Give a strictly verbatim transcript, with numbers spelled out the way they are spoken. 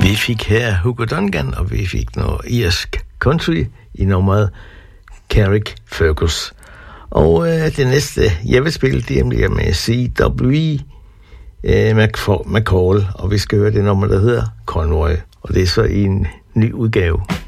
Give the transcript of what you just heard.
Vi fik her Hugo Dungan, og vi fik noget irsk country i nummeret Carrick Fergus. Og øh, det næste, jeg vil spille, det bliver med C W E øh, McCall, og vi skal høre det nummer, der hedder Convoy, og det er så i en ny udgave.